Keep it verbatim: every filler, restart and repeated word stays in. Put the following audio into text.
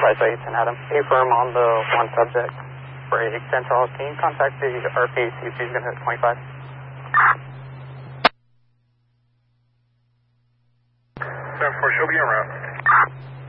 Advice eight ten Adam. A firm on the one subject for a ten twelve. Can you contact the R P, see if he's going to hit twenty-five? seven four, she'll be en route.